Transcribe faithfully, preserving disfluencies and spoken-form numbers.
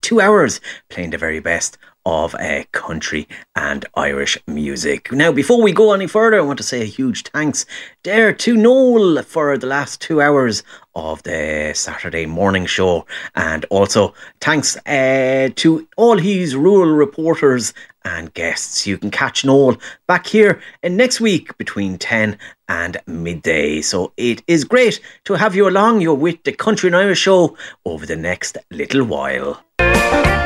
two hours playing the very best of uh, country and Irish music. Now, before we go any further, I want to say a huge thanks there to Noel for the last two hours of the Saturday morning show, and also thanks uh, to all his rural reporters and guests. You can catch Noel back here in next week between ten and midday. So it is great to have you along. You're with the Country and Irish show over the next little while.